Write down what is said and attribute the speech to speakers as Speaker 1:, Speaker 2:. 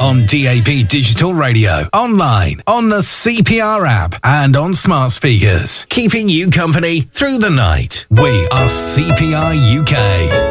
Speaker 1: on DAB Digital Radio, online, on the CPR app, and on smart speakers. Keeping you company through the night. We are CPR UK.